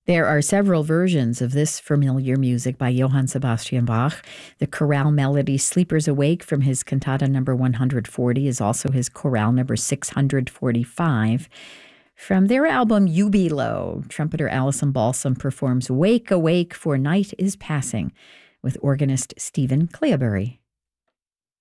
There are several versions of this familiar music by Johann Sebastian Bach. The chorale melody Sleepers Awake from his cantata number 140 is also his chorale number 645. From their album Jubilo, trumpeter Alison Balsam performs Wake Awake for Night is Passing with organist Stephen Cleobury.